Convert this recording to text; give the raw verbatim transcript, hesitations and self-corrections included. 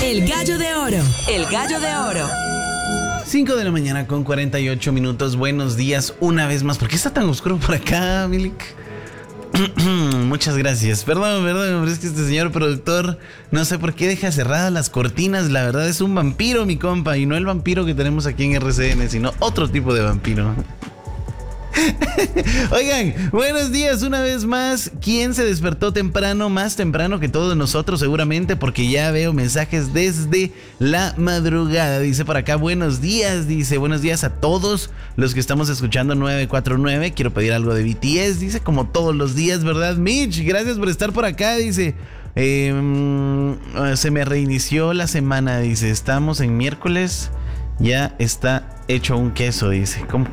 El Gallo de Oro. El Gallo de Oro. cinco de la mañana con cuarenta y ocho minutos. Buenos días una vez más. ¿Por qué está tan oscuro por acá, Milik? Muchas gracias. Perdón, perdón, pero es que este señor productor no sé por qué deja cerradas las cortinas. La verdad es un vampiro, mi compa. Y no el vampiro que tenemos aquí en R C N, sino otro tipo de vampiro. Oigan, buenos días una vez más. ¿Quién se despertó temprano? Más temprano que todos nosotros seguramente, porque ya veo mensajes desde la madrugada. Dice por acá, buenos días. Dice, buenos días a todos los que estamos escuchando nueve cuatro nueve. Quiero pedir algo de B T S. Dice, como todos los días, ¿verdad, Mitch? Gracias por estar por acá. Dice, eh, se me reinició la semana. Dice, estamos en miércoles. Ya está hecho un queso. Dice, ¿cómo?